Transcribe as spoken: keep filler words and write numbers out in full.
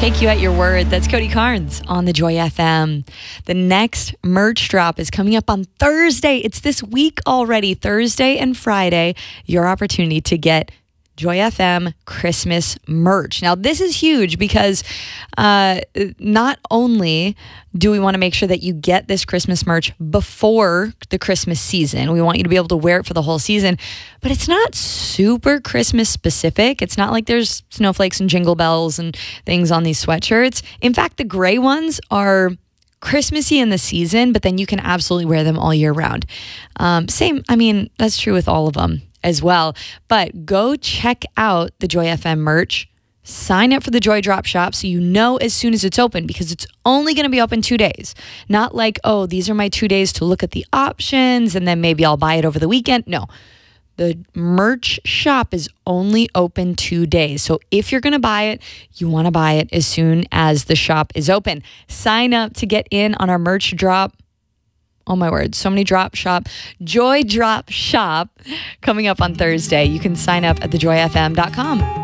Take you at your word. That's Cody Carnes on the Joy F M. The next merch drop is coming up on Thursday. It's this week already, Thursday and Friday. Your opportunity to get Joy F M Christmas merch. Now, this is huge because uh, not only do we want to make sure that you get this Christmas merch before the Christmas season, we want you to be able to wear it for the whole season, but it's not super Christmas specific. It's not like there's snowflakes and jingle bells and things on these sweatshirts. In fact, the gray ones are Christmassy in the season, but then you can absolutely wear them all year round. Um, same, I mean, that's true with all of them as well. But go check out the Joy F M merch. Sign up for the Joy Drop Shop so you know as soon as it's open, because it's only going to be open two days. Not like, oh, these are my two days to look at the options and then maybe I'll buy it over the weekend. No, the merch shop is only open two days. So if you're going to buy it, you want to buy it as soon as the shop is open. Sign up to get in on our merch drop. Oh my word, so many drop shop. Joy Drop Shop coming up on Thursday. You can sign up at the joy f m dot com.